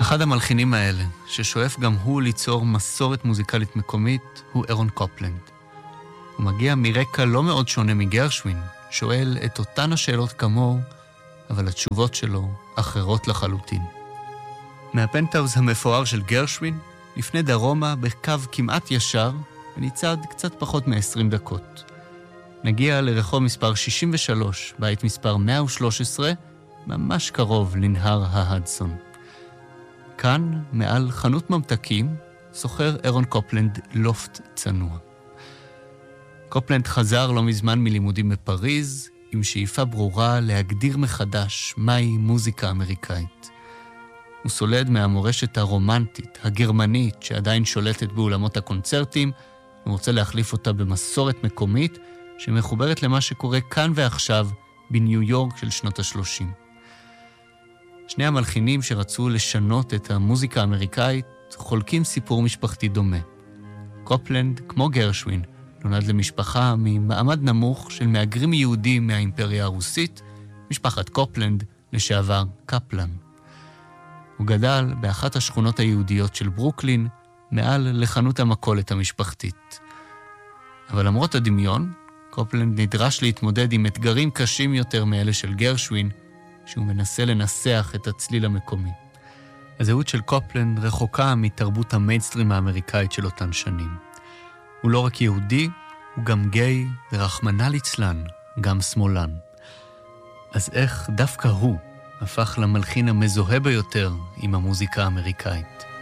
אחד המלחינים האלה, ששואף גם הוא ליצור מסורת מוזיקלית מקומית, הוא אירון קופלנד. הוא מגיע מרקע לא מאוד שונה מגרשווין, שואל את אותן השאלות כמוהו, אבל התשובות שלו אחרות לחלוטין. מהפנטהאוז המפואר של גרשווין, לפני דרומה בקו כמעט ישר, וניצד קצת פחות מ-20 דקות. נגיע לרחוב מספר 63, בית מספר 113, ממש קרוב לנהר ההדסון. כאן, מעל חנות ממתקים, סוחר אירון קופלנד לופט צנוע. קופלנד חזר לא מזמן מלימודים בפריז, עם שאיפה ברורה להגדיר מחדש מהי מוזיקה אמריקאית. הוא סולד מהמורשת הרומנטית, הגרמנית, שעדיין שולטת באולמות הקונצרטים, ורוצה להחליף אותה במסורת מקומית, שמחוברת למה שקורה כאן ועכשיו בניו יורק של שנות ה-30. שני המלחינים שרצו לשנות את המוזיקה האמריקאית חולקים סיפור משפחתי דומה. קופלנד, כמו גרשווין, נולד למשפחה ממעמד נמוך של מהגרים יהודים מהאימפריה הרוסית, משפחת קופלנד, לשעבר קפלן. הוא גדל באחת השכונות היהודיות של ברוקלין, מעל לחנות המכולת המשפחתית. אבל למרות הדמיון, קופלנד נדרש להתמודד עם אתגרים קשים יותר מאלה של גרשווין, שהוא מנסה לנסח את הצליל המקומי. הזהות של קופלנד רחוקה מתרבות המיינסטרים האמריקאית של אותן שנים. הוא לא רק יהודי, הוא גם גיי, ורחמנא ליצלן, גם שמאלן. אז איך דווקא הוא הפך למלחין המזוהה ביותר עם המוזיקה האמריקאית?